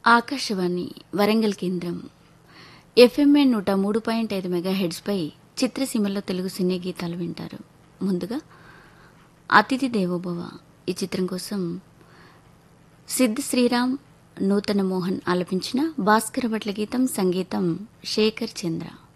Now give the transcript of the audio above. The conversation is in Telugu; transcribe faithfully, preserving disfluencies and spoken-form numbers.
ఆకాశవాణి వరంగల్ కేంద్రం ఎఫ్ఎంఏ నూట మూడు పాయింట్ ఐదు మెగా హెడ్స్పై చిత్రసీమలో తెలుగు సినీ గీతాలు వింటారు. ముందుగా అతిథి దేవోభవ ఈ చిత్రం కోసం సిద్ శ్రీరామ్, నూతన మోహన్ ఆలపించిన భాస్కర భట్ల గీతం, సంగీతం శేఖర్ చంద్ర.